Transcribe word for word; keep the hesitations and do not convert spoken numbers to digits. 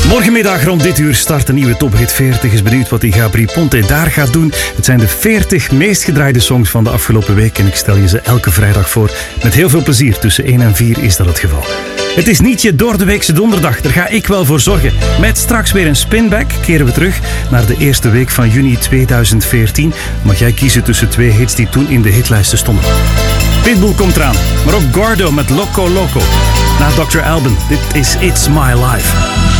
Morgenmiddag rond dit uur start een nieuwe Top Hit veertig. Is benieuwd wat die Gabri Ponte daar gaat doen. Het zijn de veertig meest gedraaide songs van de afgelopen week en ik stel je ze elke vrijdag voor. Met heel veel plezier. Tussen één en vier is dat het geval. Het is niet je doordeweekse donderdag. Daar ga ik wel voor zorgen. Met straks weer een spinback keren we terug naar de eerste week van juni tweeduizend veertien. Mag jij kiezen tussen twee hits die toen in de hitlijsten stonden. Pitbull komt eraan, maar ook Gordo met Loco Loco. Na dokter Alban, dit is It's My Life.